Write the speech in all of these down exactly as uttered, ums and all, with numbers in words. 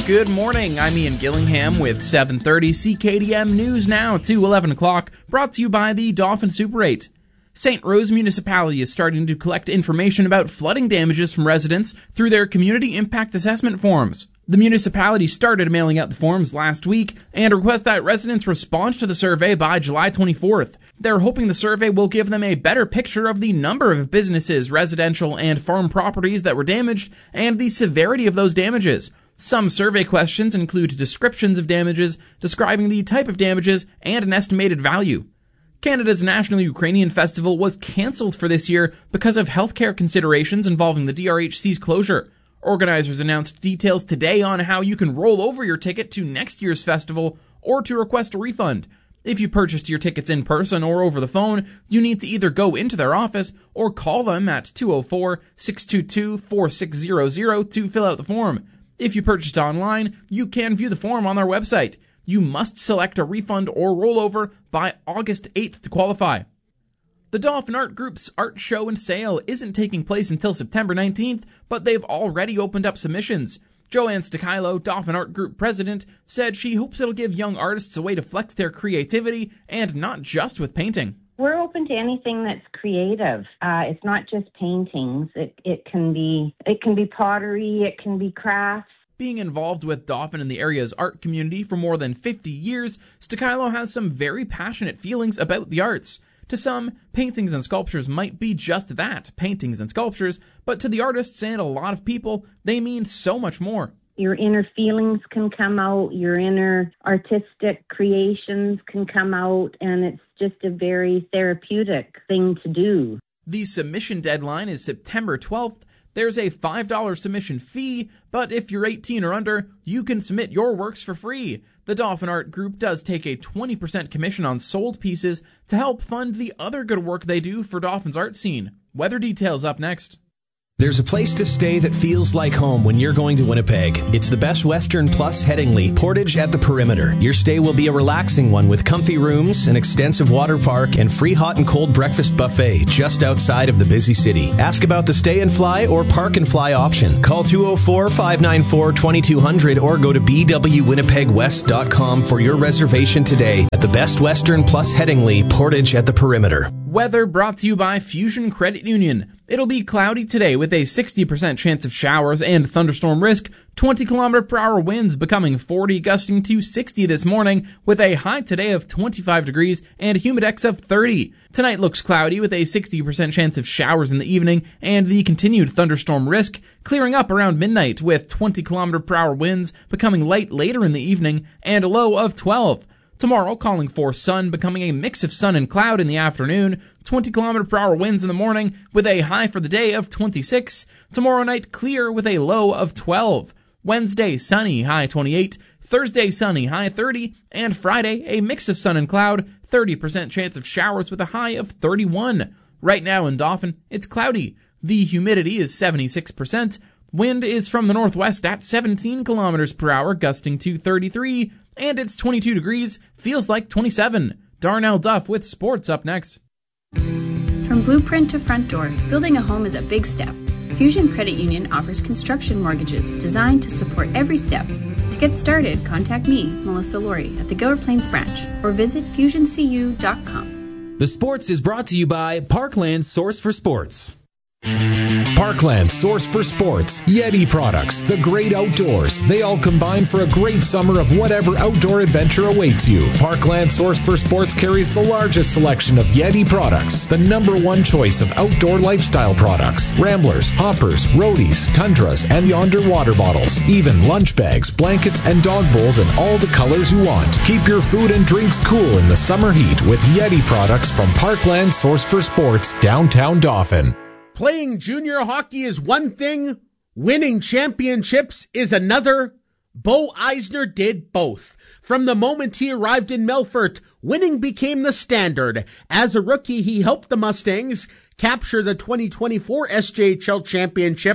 Good morning, I'm Ian Gillingham with seven thirty C K D M News Now to eleven o'clock, brought to you by the Dauphin Super eight. Saint Rose Municipality is starting to collect information about flooding damages from residents through their Community Impact Assessment forms. The municipality started mailing out the forms last week and request that residents respond to the survey by July twenty-fourth. They're hoping the survey will give them a better picture of the number of businesses, residential, and farm properties that were damaged and the severity of those damages. Some survey questions include descriptions of damages, describing the type of damages, and an estimated value. Canada's National Ukrainian Festival was cancelled for this year because of healthcare considerations involving the D R H C's closure. Organizers announced details today on how you can roll over your ticket to next year's festival or to request a refund. If you purchased your tickets in person or over the phone, you need to either go into their office or call them at two oh four, six two two, four six zero zero to fill out the form. If you purchased online, you can view the form on their website. You must select a refund or rollover by August eighth to qualify. The Dauphin Art Group's art show and sale isn't taking place until September nineteenth, but they've already opened up submissions. Joanne Stakilo, Dauphin Art Group president, said she hopes it'll give young artists a way to flex their creativity, and not just with painting. We're open to anything that's creative. Uh, it's not just paintings. It it can be it can be pottery. It can be crafts. Being involved with Dauphin and the area's art community for more than fifty years, Stakilo has some very passionate feelings about the arts. To some, paintings and sculptures might be just that, paintings and sculptures, but to the artists and a lot of people, they mean so much more. Your inner feelings can come out, your inner artistic creations can come out, and it's just a very therapeutic thing to do. The submission deadline is September twelfth. There's a five dollars submission fee, but if you're eighteen or under, you can submit your works for free. The Dauphin Art Group does take a twenty percent commission on sold pieces to help fund the other good work they do for Dauphin's art scene. Weather details up next. There's a place to stay that feels like home when you're going to Winnipeg. It's the Best Western Plus Headingley Portage at the Perimeter. Your stay will be a relaxing one with comfy rooms, an extensive water park, and free hot and cold breakfast buffet just outside of the busy city. Ask about the stay and fly or park and fly option. Call two oh four, five nine four, two two zero zero or go to b w winnipeg west dot com for your reservation today at the Best Western Plus Headingley Portage at the Perimeter. Weather brought to you by Fusion Credit Union. It'll be cloudy today with a sixty percent chance of showers and thunderstorm risk, twenty kilometer per hour winds becoming forty, gusting to sixty this morning with a high today of twenty-five degrees and humidex of thirty. Tonight looks cloudy with a sixty percent chance of showers in the evening and the continued thunderstorm risk, clearing up around midnight with twenty kilometer per hour winds becoming light later in the evening and a low of twelve. Tomorrow, calling for sun becoming a mix of sun and cloud in the afternoon, twenty kilometer per hour winds in the morning with a high for the day of twenty-six. Tomorrow night, clear with a low of twelve. Wednesday, sunny, high twenty-eight. Thursday, sunny, high thirty. And Friday, a mix of sun and cloud, thirty percent chance of showers with a high of thirty-one. Right now in Dauphin, it's cloudy. The humidity is seventy-six percent. Wind is from the northwest at seventeen kilometers per hour, gusting to thirty-three. And it's twenty-two degrees, feels like twenty-seven. Darnell Duff with sports up next. From blueprint to front door, building a home is a big step. Fusion Credit Union offers construction mortgages designed to support every step. To get started, contact me, Melissa Laurie, at the Gower Plains branch or visit fusion c u dot com. The Sports is brought to you by Parkland Source for Sports. Parkland Source for Sports, Yeti products, the great outdoors. They all combine for a great summer of whatever outdoor adventure awaits you. Parkland Source for Sports carries the largest selection of Yeti products, the number one choice of outdoor lifestyle products. Ramblers, hoppers, roadies, tundras, and Yonder water bottles. Even lunch bags, blankets, and dog bowls in all the colors you want. Keep your food and drinks cool in the summer heat with Yeti products from Parkland Source for Sports, downtown Dauphin. Playing junior hockey is one thing, winning championships is another. Bo Eisner did both. From the moment he arrived in Melfort, winning became the standard. As a rookie, he helped the Mustangs capture the twenty twenty-four S J H L championship,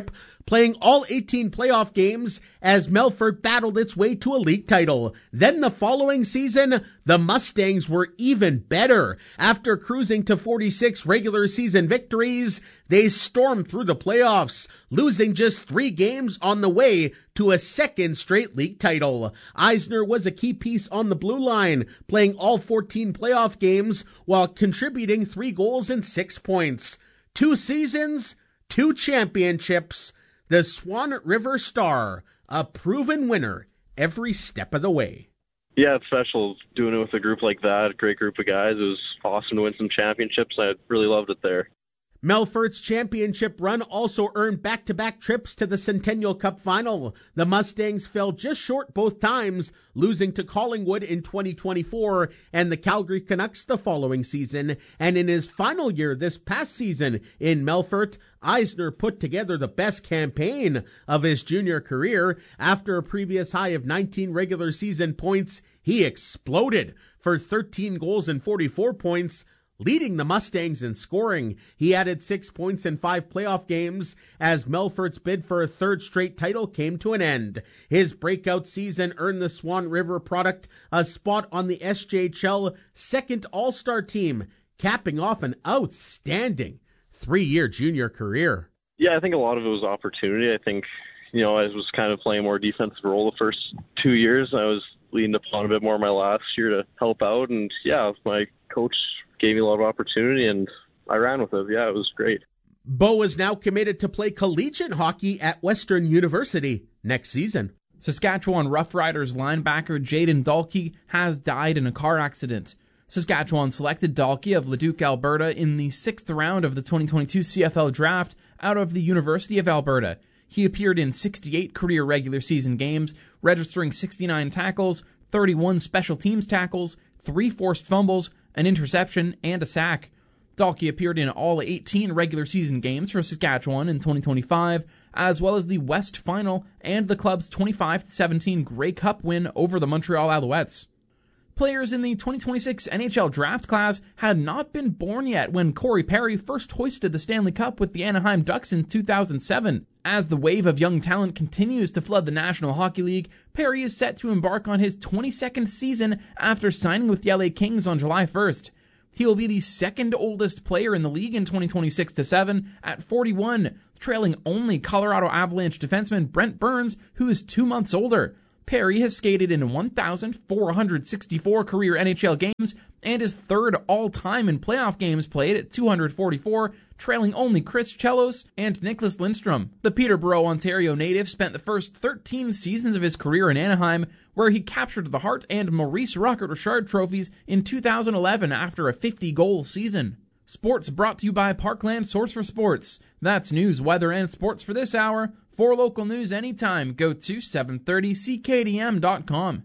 playing all eighteen playoff games as Melfort battled its way to a league title. Then the following season, the Mustangs were even better. After cruising to forty-six regular season victories, they stormed through the playoffs, losing just three games on the way to a second straight league title. Eisner was a key piece on the blue line, playing all fourteen playoff games while contributing three goals and six points. Two seasons, two championships. The Swan River Star, a proven winner every step of the way. Yeah, it's special doing it with a group like that, a great group of guys. It was awesome to win some championships. I really loved it there. Melfort's championship run also earned back-to-back trips to the Centennial Cup final. The Mustangs fell just short both times, losing to Collingwood in twenty twenty-four and the Calgary Canucks the following season. And in his final year this past season in Melfort, Eisner put together the best campaign of his junior career. After a previous high of nineteen regular season points, he exploded for thirteen goals and forty-four points, leading the Mustangs in scoring. He added six points in five playoff games as Melfort's bid for a third straight title came to an end. His breakout season earned the Swan River product a spot on the S J H L second All-Star team, capping off an outstanding three-year junior career. Yeah, I think a lot of it was opportunity. I think, you know, I was kind of playing a more defensive role the first two years. I was leading upon a bit more my last year to help out, and yeah, my coach gave me a lot of opportunity, and I ran with it. Yeah, it was great. Bo is now committed to play collegiate hockey at Western University next season. Saskatchewan Roughriders linebacker Jaden Dalkey has died in a car accident. Saskatchewan selected Dalkey of Leduc, Alberta in the sixth round of the twenty twenty-two C F L draft out of the University of Alberta. He appeared in sixty-eight career regular season games, registering sixty-nine tackles, thirty-one special teams tackles, three forced fumbles, an interception, and a sack. Dalkey appeared in all eighteen regular season games for Saskatchewan in twenty twenty-five, as well as the West Final and the club's twenty-five to seventeen Grey Cup win over the Montreal Alouettes. Players in the twenty twenty-six N H L draft class had not been born yet when Corey Perry first hoisted the Stanley Cup with the Anaheim Ducks in two thousand seven. As the wave of young talent continues to flood the National Hockey League, Perry is set to embark on his twenty-second season after signing with the L A Kings on July first. He will be the second oldest player in the league in twenty twenty-six to seven at forty-one, trailing only Colorado Avalanche defenseman Brent Burns, who is two months older. Perry has skated in one thousand four hundred sixty-four career N H L games and is third all-time in playoff games played at two hundred forty-four, trailing only Chris Chelos and Nicholas Lindstrom. The Peterborough, Ontario native spent the first thirteen seasons of his career in Anaheim, where he captured the Hart and Maurice Rocket-Richard trophies in two thousand eleven after a fifty-goal season. Sports brought to you by Parkland Source for Sports. That's news, weather, and sports for this hour. For local news anytime, go to seven thirty C K D M dot com.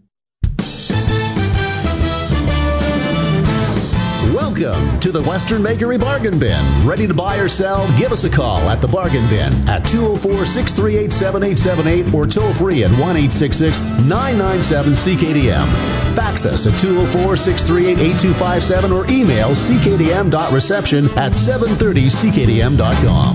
Welcome to the Western Bakery Bargain Bin. Ready to buy or sell? Give us a call at the Bargain Bin at two oh four, six three eight, seven eight seven eight or toll free at one eight six six, nine nine seven, C K D M. Fax us at two oh four, six three eight, eight two five seven or email c k d m dot reception at seven thirty c k d m dot com.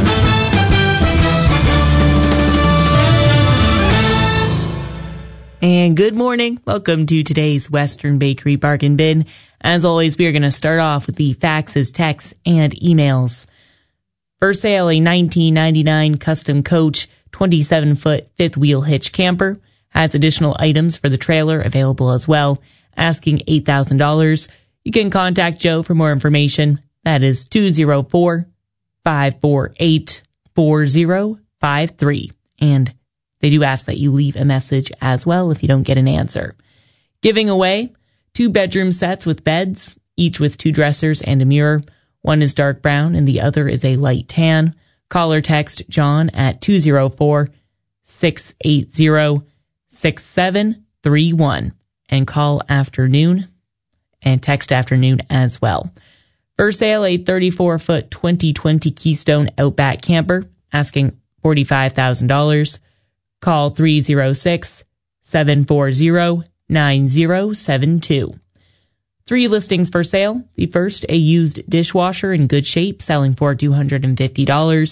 And good morning. Welcome to today's Western Bakery Bargain Bin. As always, we are going to start off with the faxes, texts, and emails. For sale, a nineteen ninety-nine custom coach twenty-seven foot fifth wheel hitch camper. Has additional items for the trailer available as well. Asking eight thousand dollars. You can contact Joe for more information. That is two oh four, five four eight, four oh five three. And they do ask that you leave a message as well if you don't get an answer. Giving away two bedroom sets with beds, each with two dressers and a mirror. One is dark brown and the other is a light tan. Call or text John at two oh four, six eight oh, six seven three one and call afternoon and text afternoon as well. For sale, a thirty-four foot twenty twenty Keystone Outback camper, asking forty-five thousand dollars. Call three oh six, seven four oh, nine oh seven two. Three listings for sale. The first, a used dishwasher in good shape, selling for two hundred fifty dollars.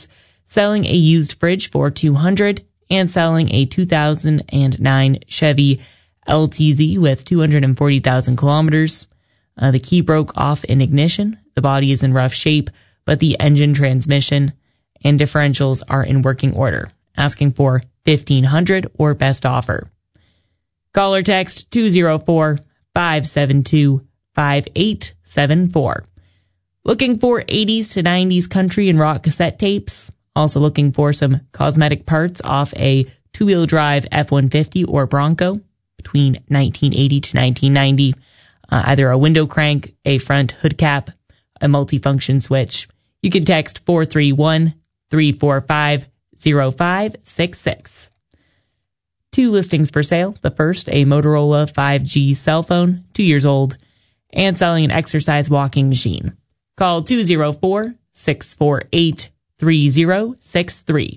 selling a used fridge for two hundred dollars, and selling a two thousand nine Chevy L T Z with two hundred forty thousand kilometers. Uh, the key broke off in ignition. The body is in rough shape, but the engine, transmission, and differentials are in working order. Asking for fifteen hundred dollars or best offer. Call or text two oh four, five seven two, five eight seven four. Looking for eighties to nineties country and rock cassette tapes? Also looking for some cosmetic parts off a two-wheel drive F one fifty or Bronco between nineteen eighty to nineteen ninety. Uh, either a window crank, a front hood cap, a multifunction switch. You can text four three one, three four five, zero five six six. Two listings for sale. The first, a Motorola five G cell phone, two years old, and selling an exercise walking machine. Call two oh four, six four eight, three oh six three.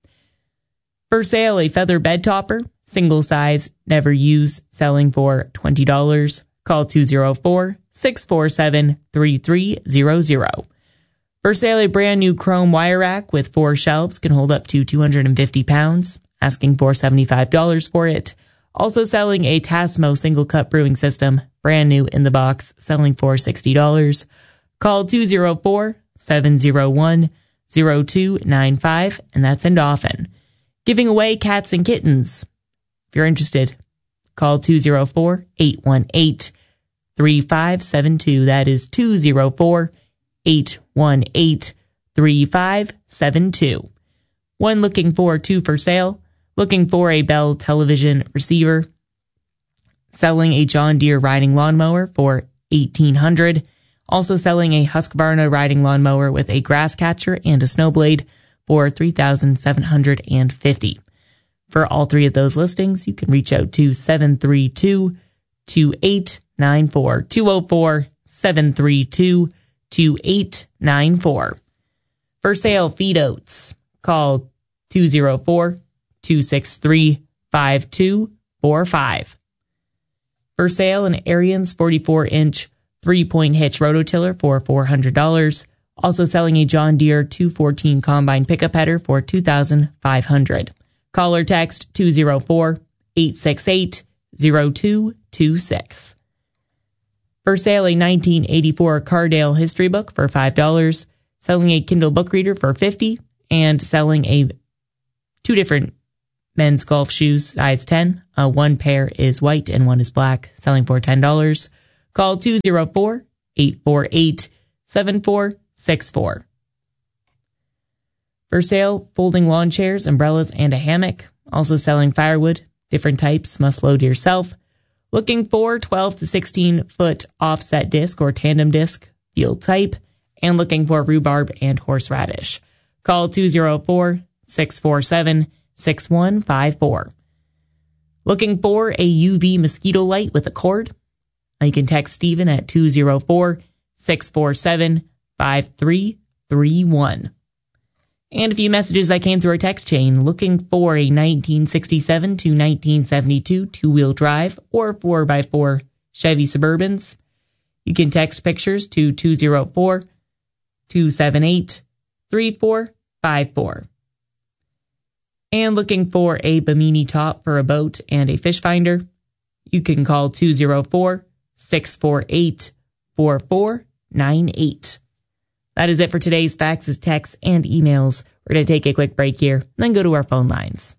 For sale, a feather bed topper, single size, never used, selling for twenty dollars. Call two oh four, six four seven, three three zero zero. For sale, a brand new chrome wire rack with four shelves, can hold up to two hundred fifty pounds. Asking for seventy-five dollars for it. Also selling a Tasmo single cup brewing system, brand new in the box, selling for sixty dollars. Call two oh four, seven oh one, oh two nine five, and that's in Dauphin. Giving away cats and kittens. If you're interested, call two oh four, eight one eight, three five seven two. That is two oh four, eight one eight, three five seven two. One looking for, two for sale. Looking for a Bell television receiver. Selling a John Deere riding lawnmower for eighteen hundred dollars. Also selling a Husqvarna riding lawnmower with a grass catcher and a snow blade for three thousand seven hundred fifty dollars. For all three of those listings, you can reach out to seven three two, two eight nine four, two oh four, seven three two, two eight nine four. For sale, feed oats. Call two oh four, two six three, five two four five. For sale, an Ariens forty-four inch three-point hitch rototiller for four hundred dollars. Also selling a John Deere two fourteen combine pickup header for two thousand five hundred dollars. Call or text two oh four, eight six eight, oh two two six. For sale, a nineteen eighty-four Cardale history book for five dollars. Selling a Kindle book reader for fifty dollars. And selling a two different men's golf shoes, size ten. Uh, one pair is white and one is black, selling for ten dollars. Call two oh four, eight four eight, seven four six four. For sale, folding lawn chairs, umbrellas, and a hammock. Also selling firewood, different types, must load yourself. Looking for twelve to sixteen foot offset disc or tandem disc, field type. And looking for rhubarb and horseradish. Call two oh four, six four seven, six one five four. Looking for a U V mosquito light with a cord? You can text Stephen at two oh four, six four seven, five three three one. And a few messages that came through our text chain. Looking for a nineteen sixty-seven to nineteen seventy-two two-wheel drive or four by four Chevy Suburbans. You can text pictures to two oh four, two seven eight, three four five four. And looking for a Bimini top for a boat and a fish finder? You can call two oh four, six four eight, four four nine eight. That is it for today's faxes, texts, and emails. We're going to take a quick break here and then go to our phone lines.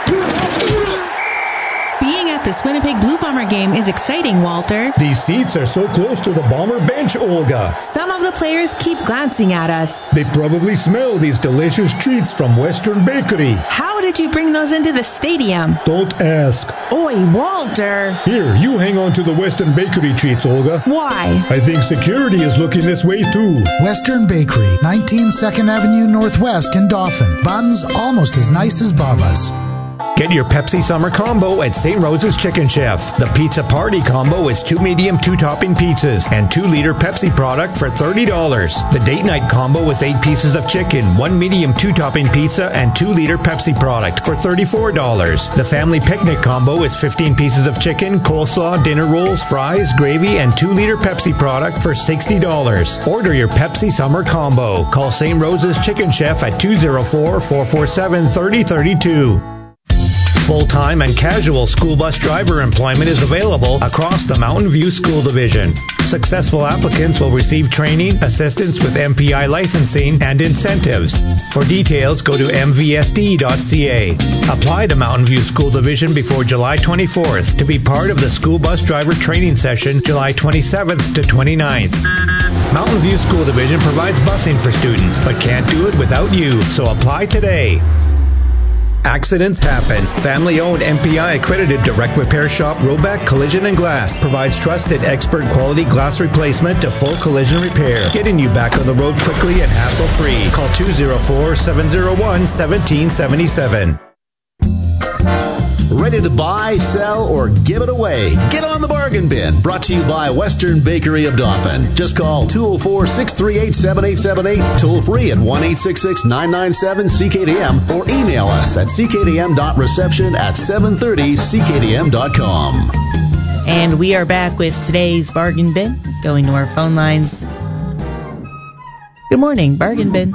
Being at this Winnipeg Blue Bomber game is exciting, Walter. These seats are so close to the Bomber bench, Olga. Some of the players keep glancing at us. They probably smell these delicious treats from Western Bakery. How did you bring those into the stadium? Don't ask. Oi, Walter. Here, you hang on to the Western Bakery treats, Olga. Why? I think security is looking this way, too. Western Bakery, nineteen second Avenue Northwest in Dauphin. Buns almost as nice as Baba's. Get your Pepsi Summer Combo at Saint Rose's Chicken Chef. The Pizza Party Combo is two medium, two topping pizzas and two liter Pepsi product for thirty dollars. The Date Night Combo is eight pieces of chicken, one medium, two topping pizza and two liter Pepsi product for thirty-four dollars. The Family Picnic Combo is fifteen pieces of chicken, coleslaw, dinner rolls, fries, gravy, and two liter Pepsi product for sixty dollars. Order your Pepsi Summer Combo. Call Saint Rose's Chicken Chef at two oh four, four four seven, three oh three two. Full-time and casual school bus driver employment is available across the Mountain View School Division. Successful applicants will receive training, assistance with M P I licensing, and incentives. For details, go to m v s d dot c a. Apply to Mountain View School Division before July twenty-fourth to be part of the school bus driver training session July twenty-seventh to twenty-ninth. Mountain View School Division provides busing for students, but can't do it without you, so apply today. Accidents happen. Family-owned M P I-accredited direct repair shop Roback Collision and Glass provides trusted expert quality glass replacement to full collision repair, getting you back on the road quickly and hassle-free. Call two oh four, seven oh one, one seven seven seven. Ready to buy, sell, or give it away? Get on the bargain bin. Brought to you by Western Bakery of Dauphin. Just call two oh four, six three eight, seven eight seven eight, toll free at one eight six six, nine nine seven, C K D M, or email us at c k d m dot reception at seven thirty c k d m dot com. And we are back with today's Bargain Bin, going to our phone lines. Good morning, Bargain Bin.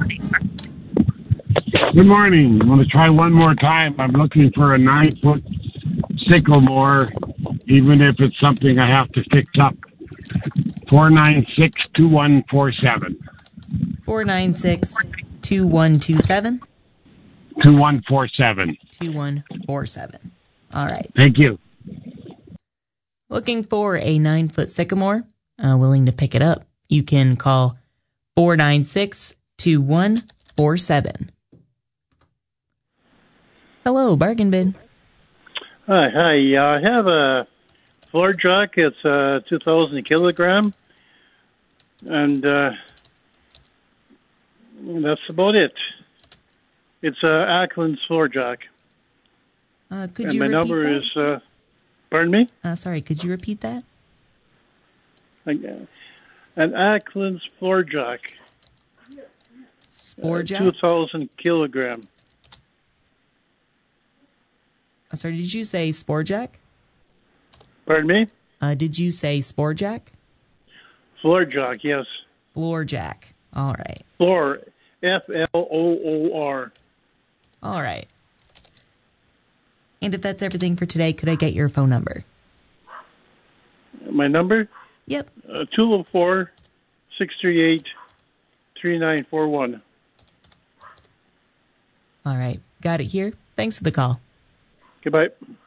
Good morning. I'm going to try one more time. I'm looking for a nine-foot sycamore, even if it's something I have to fix up. four nine six, two one four seven. four nine six, two one two seven? two one four seven. two one four seven. All right. Thank you. Looking for a nine-foot sycamore, uh, willing to pick it up, you can call four nine six, two one four seven. Hello, Bargain Bin. Hi, hi. Uh, I have a floor jack. It's uh, two thousand kilogram, and uh, that's about it. It's a uh, Ackland's floor jack. Uh, could and you my repeat number that? is, uh, pardon me? Uh, sorry, could you repeat that? An Ackland's floor jack. Spore jack? Uh, two thousand kilogram. Uh, sorry, did you say Spore Jack? Pardon me? Uh, did you say Spore Jack? Floor jack, yes. Floor Jack. All right. Floor, F L O O R. All right. And if that's everything for today, could I get your phone number? My number? Yep. Uh, two oh four, six three eight, three nine four one. All right. Got it here. Thanks for the call. Goodbye.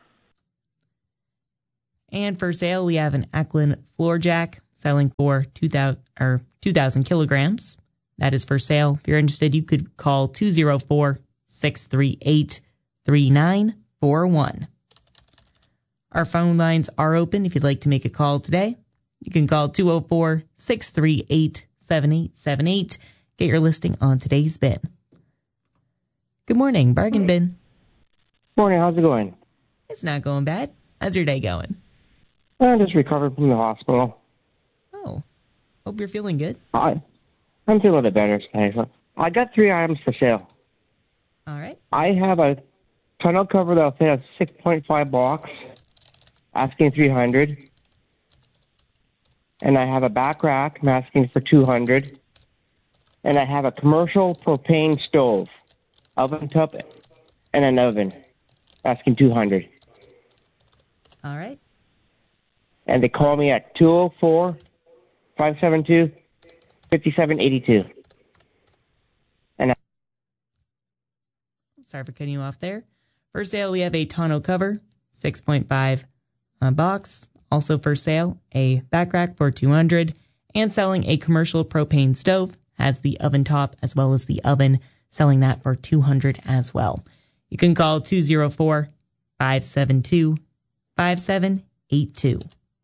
And for sale, we have an Ackland floor jack selling for two thousand or two thousand kilograms. That is for sale. If you're interested, you could call two oh four, six three eight, three nine four one. Our phone lines are open if you'd like to make a call today. You can call two oh four, six three eight, seven eight seven eight. Get your listing on today's bin. Good morning, Bargain Bin. Morning, how's it going? It's not going bad. How's your day going? I just recovered from the hospital. Oh, hope you're feeling good. I, I'm feeling a bit better today. So I got three items for sale. All right. I have a tonneau cover that'll fit a six point five box, asking three hundred dollars. And I have a back rack, I'm asking for two hundred dollars. And I have a commercial propane stove, oven top, and an oven, asking two hundred dollars. All right. And they call me at two oh four, five seven two, five seven eight two. And I- Sorry for cutting you off there. For sale, we have a tonneau cover, six point five uh, box. Also for sale, a back rack for two hundred dollars. And selling a commercial propane stove, has the oven top as well as the oven, selling that for two hundred dollars as well. You can call two oh four, five seven two, five seven eight two.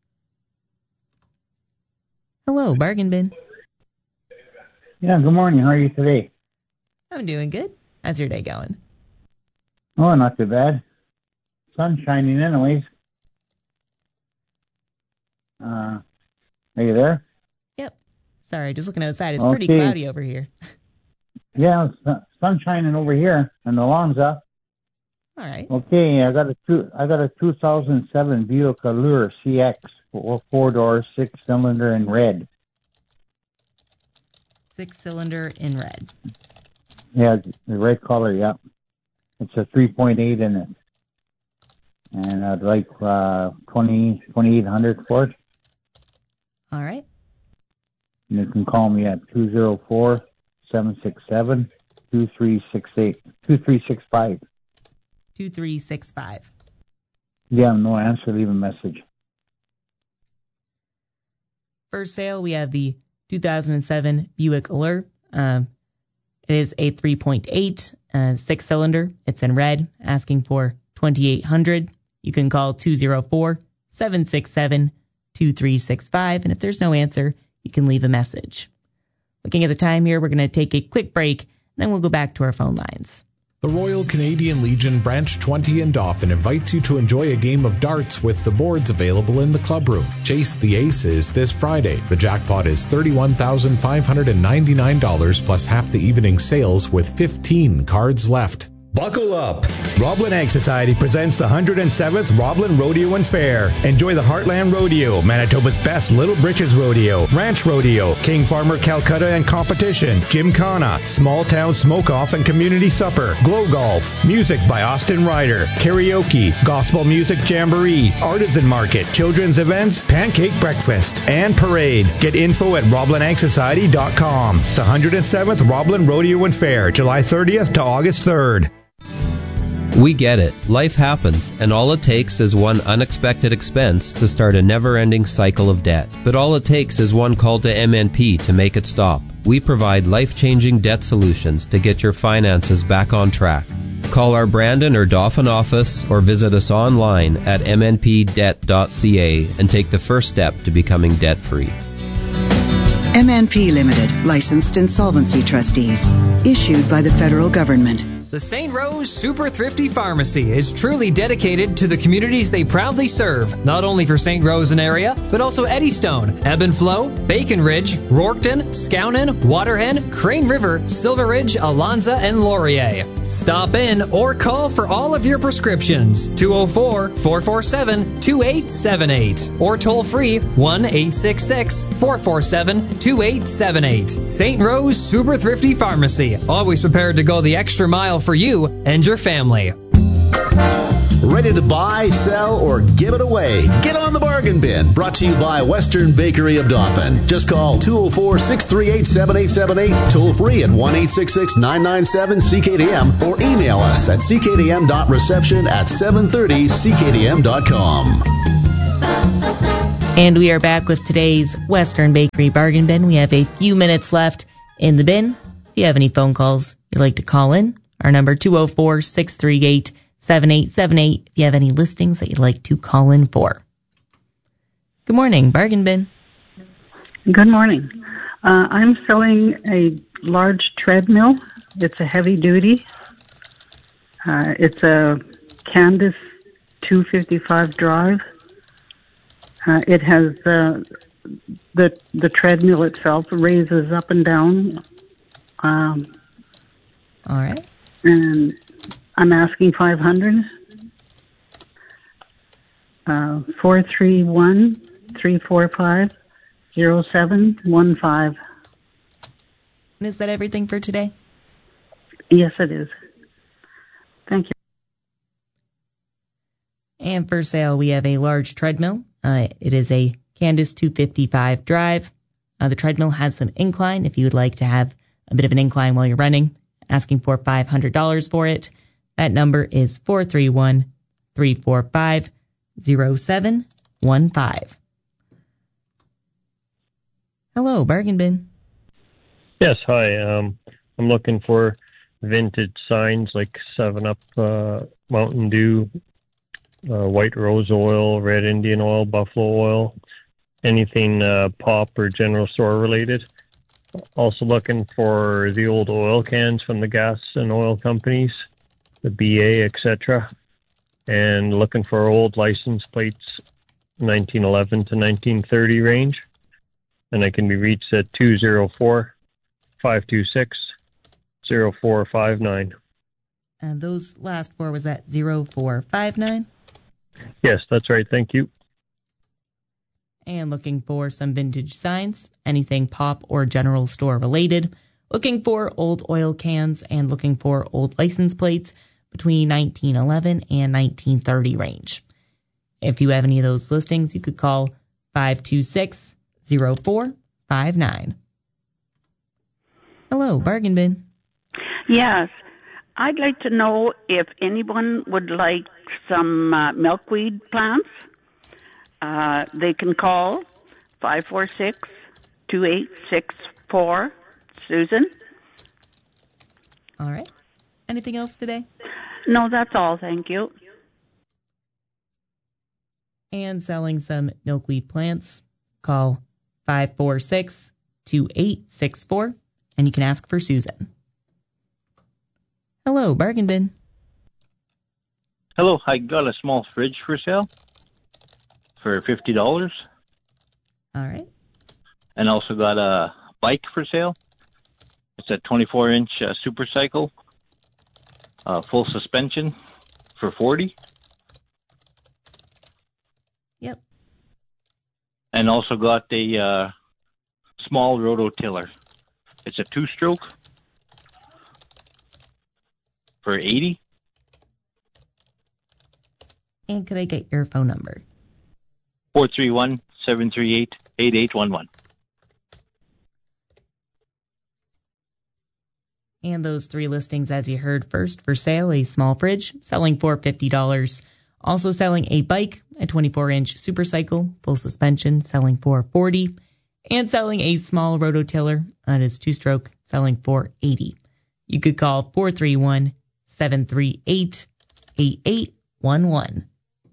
Hello, Bargain Bin. Yeah, good morning. How are you today? I'm doing good. How's your day going? Oh, not too bad. sun shining anyways. Uh, are you there? Yep. Sorry, just looking outside. It's Okay. pretty cloudy over here. Yeah, sun sun shining over here, and the lawn's up. All right. Okay, I got a two. I got a two thousand seven Buick Allure C X, four, four door, six cylinder in red. Six cylinder in red. Yeah, the red color. Yeah, it's a three point eight in it, and I'd like uh, twenty twenty eight hundred for it. All right. And you can call me at two zero four, seven six seven, two three six eight, two three six five. two three six five. Yeah, no answer, leave a message. For sale, we have the two thousand seven Buick Allure. Um, it is a three point eight, uh, six cylinder. It's in red, asking for twenty-eight hundred dollars. You can call two zero four, seven six seven, two three six five. And if there's no answer, you can leave a message. Looking at the time here, we're going to take a quick break, then we'll go back to our phone lines. The Royal Canadian Legion Branch twenty in Dauphin invites you to enjoy a game of darts with the boards available in the club room. Chase the Aces this Friday. The jackpot is thirty-one thousand five hundred ninety-nine dollars plus half the evening sales with fifteen cards left. Buckle up. Roblin Ag Society presents the one hundred seventh Roblin Rodeo and Fair. Enjoy the Heartland Rodeo, Manitoba's best Little Britches Rodeo, Ranch Rodeo, King Farmer Calcutta and Competition, Gymkhana, Small Town Smoke-Off and Community Supper, Glow Golf, music by Austin Ryder, karaoke, gospel music jamboree, artisan market, children's events, pancake breakfast, and parade. Get info at roblin ag society dot com. The one hundred seventh Roblin Rodeo and Fair, July thirtieth to August third. We get it. Life happens, and all it takes is one unexpected expense to start a never-ending cycle of debt. But all it takes is one call to M N P to make it stop. We provide life-changing debt solutions to get your finances back on track. Call our Brandon or Dauphin office or visit us online at m n p debt dot c a and take the first step to becoming debt-free. M N P Limited, licensed insolvency trustees, issued by the federal government. The Saint Rose Super Thrifty Pharmacy is truly dedicated to the communities they proudly serve, not only for Saint Rose and area, but also Eddystone, Ebb and Flow, Bacon Ridge, Rorkton, Skownon, Waterhen, Crane River, Silver Ridge, Alonza, and Laurier. Stop in or call for all of your prescriptions, two oh four, four four seven, two eight seven eight, or toll free one eight six six, four four seven, two eight seven eight. Saint Rose Super Thrifty Pharmacy, always prepared to go the extra mile for you and your family. Ready to buy, sell, or give it away? Get on the bargain bin. Brought to you by Western Bakery of Dauphin. Just call two oh four, six three eight, seven eight seven eight, toll free at one eight six six, nine nine seven, C K D M, or email us at c k d m dot reception at seven thirty c k d m dot com. And we are back with today's Western Bakery Bargain Bin. We have a few minutes left in the bin. If you have any phone calls you'd like to call in, our number two oh four, six three eight, seven eight seven eight if you have any listings that you'd like to call in for. Good morning, Bargain Bin. Good morning. Uh, I'm selling a large treadmill. It's a heavy duty. Uh, it's a Candice two fifty-five drive. Uh, it has uh, the the treadmill itself raises up and down. Um, All right. And I'm asking five hundred. Uh, four three one, three four five, zero seven one five. And is that everything for today? Yes, it is. Thank you. And for sale, we have a large treadmill. Uh, it is a Candice two fifty-five drive. Uh, the treadmill has some incline if you would like to have a bit of an incline while you're running. Asking for five hundred dollars for it. That number is four three one, three four five, zero seven one five. Hello, Bargain Bin. Yes, hi. Um, I'm looking for vintage signs like seven up, uh, Mountain Dew, uh, White Rose Oil, Red Indian Oil, Buffalo Oil, anything uh, pop or general store related. Also looking for the old oil cans from the gas and oil companies, the B A, et cetera. and looking for old license plates, nineteen eleven to nineteen thirty range. And I can be reached at two oh four, five two six, oh four five nine. And those last four, was that zero four five nine? Yes, that's right. Thank you. And looking for some vintage signs, anything pop or general store related. Looking for old oil cans and looking for old license plates between nineteen eleven and nineteen thirty range. If you have any of those listings, you could call five two six, oh four five nine. Hello, Bargain Bin. Yes. I'd like to know if anyone would like some uh, milkweed plants. Uh, they can call five four six, two eight six four. Susan? All right. Anything else today? No, that's all. Thank you. And selling some milkweed plants, call five four six, two eight six four, and you can ask for Susan. Hello, Bargain Bin. Hello, I got a small fridge for sale for fifty dollars. All right. And also got a bike for sale. It's a twenty-four inch uh, supercycle, uh, full suspension for forty dollars. Yep. And also got a uh, small rototiller. It's a two-stroke for eighty dollars. And could I get your phone number? four three one, seven three eight, eight eight one one. And those three listings, as you heard, first for sale, a small fridge selling for fifty dollars. Also selling a bike, a twenty-four inch supercycle, full suspension, selling for forty dollars. And selling a small rototiller, that is two-stroke, selling for eighty dollars. You could call four three one, seven three eight, eight eight one one.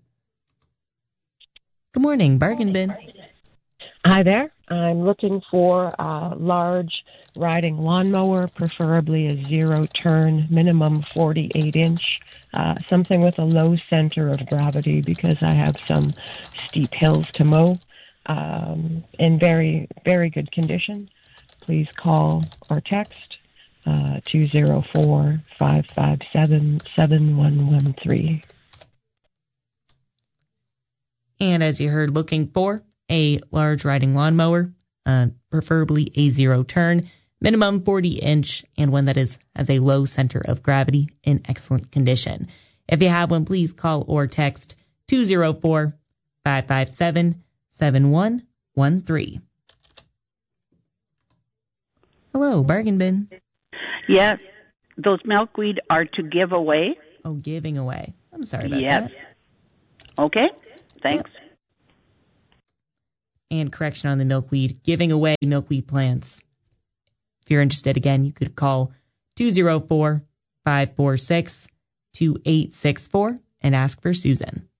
Good morning, Bargain Bin. Hi there. I'm looking for a large riding lawnmower, preferably a zero-turn, minimum forty-eight inch, uh, something with a low center of gravity because I have some steep hills to mow, um, in very, very good condition. Please call or text uh, two oh four, five five seven, seven one one three. And as you heard, looking for a large riding lawnmower, uh, preferably a zero turn, minimum forty inch, and one that is has a low center of gravity in excellent condition. If you have one, please call or text two oh four, five five seven, seven one one three. Hello, Bargain Bin. Yes, those milkweed are to give away. Oh, giving away. I'm sorry about yes. that. Okay, thanks. And correction on the milkweed, giving away milkweed plants. If you're interested, again, you could call two oh four, five four six, two eight six four and ask for Susan.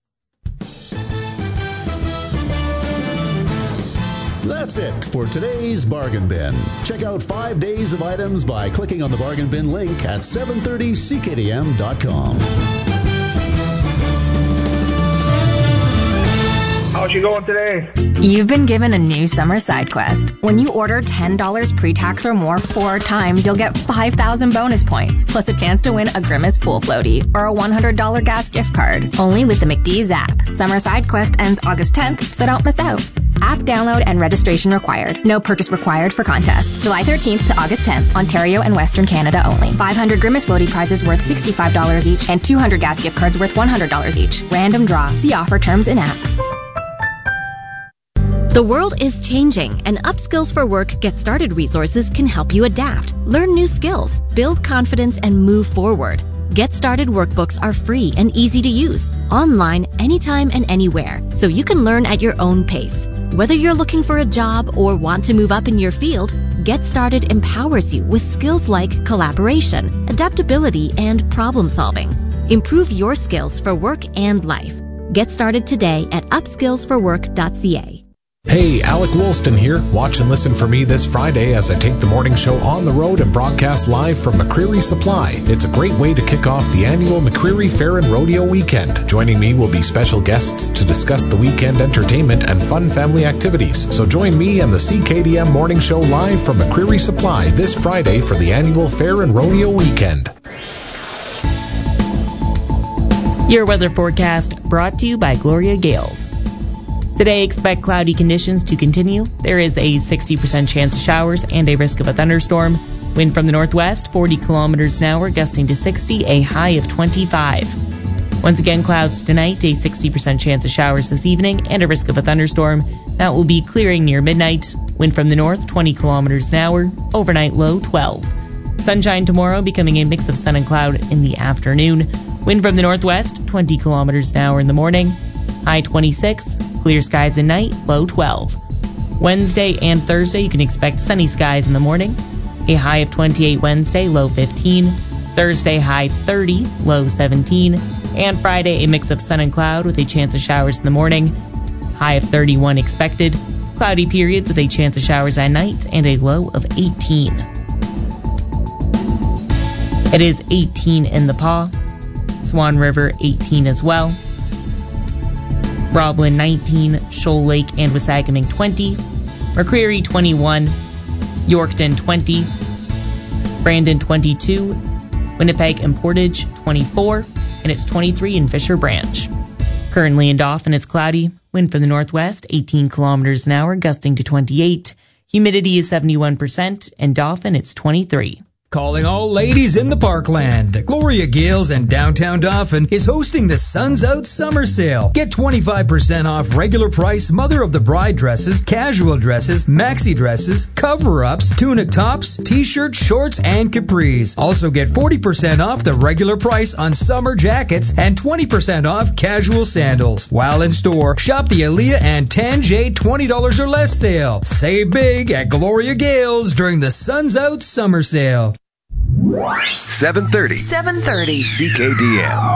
That's it for today's Bargain Bin. Check out five days of items by clicking on the Bargain Bin link at seven thirty C K D M dot com. How's you going today? You've been given a new summer side quest. When you order ten dollars pre-tax or more four times, you'll get five thousand bonus points, plus a chance to win a Grimace pool floaty or a one hundred dollars gas gift card. Only with the McDee's app. Summer side quest ends August tenth, so don't miss out. App download and registration required. No purchase required for contest. July thirteenth to August tenth, Ontario and Western Canada only. five hundred Grimace floaty prizes worth sixty-five dollars each and two hundred gas gift cards worth one hundred dollars each. Random draw. See offer terms in app. The world is changing, and Upskills for Work Get Started resources can help you adapt, learn new skills, build confidence, and move forward. Get Started workbooks are free and easy to use, online, anytime and anywhere, so you can learn at your own pace. Whether you're looking for a job or want to move up in your field, Get Started empowers you with skills like collaboration, adaptability, and problem solving. Improve your skills for work and life. Get started today at upskills for work dot c a. Hey, Alec Woolston here. Watch and listen for me this Friday as I take the morning show on the road and broadcast live from McCreary Supply. It's a great way to kick off the annual McCreary Fair and Rodeo Weekend. Joining me will be special guests to discuss the weekend entertainment and fun family activities. So join me and the C K D M morning show live from McCreary Supply this Friday for the annual Fair and Rodeo Weekend. Your weather forecast brought to you by Gloria Gales. Today, expect cloudy conditions to continue. There is a sixty percent chance of showers and a risk of a thunderstorm. Wind from the northwest, forty kilometers an hour, gusting to sixty, a high of twenty-five. Once again, clouds tonight, a sixty percent chance of showers this evening, and a risk of a thunderstorm. That will be clearing near midnight. Wind from the north, twenty kilometers an hour, overnight low twelve. Sunshine tomorrow, becoming a mix of sun and cloud in the afternoon. Wind from the northwest, twenty kilometers an hour in the morning, high twenty-six. Clear skies at night, low twelve. Wednesday and Thursday, you can expect sunny skies in the morning. A high of twenty-eight Wednesday, low fifteen. Thursday, high thirty, low seventeen. And Friday, a mix of sun and cloud with a chance of showers in the morning. High of thirty-one expected. Cloudy periods with a chance of showers at night and a low of eighteen. It is eighteen in the Paw. Swan River, eighteen as well. Roblin, nineteen, Shoal Lake and Wasagaming, twenty, McCreary, twenty-one, Yorkton, twenty, Brandon, twenty-two, Winnipeg and Portage, twenty-four, and it's twenty-three in Fisher Branch. Currently in Dauphin, it's cloudy, wind from the northwest, eighteen kilometers an hour, gusting to twenty-eight, humidity is seventy-one percent, and Dauphin, it's twenty-three. Calling all ladies in the Parkland. Gloria Gales and Downtown Dauphin is hosting the Suns Out Summer Sale. Get twenty-five percent off regular price Mother of the Bride dresses, casual dresses, maxi dresses, cover-ups, tunic tops, t-shirts, shorts, and capris. Also get forty percent off the regular price on summer jackets and twenty percent off casual sandals. While in store, shop the Aaliyah and ten J twenty dollars or less sale. Save big at Gloria Gales during the Suns Out Summer Sale. seven thirty. seven thirty. C K D M.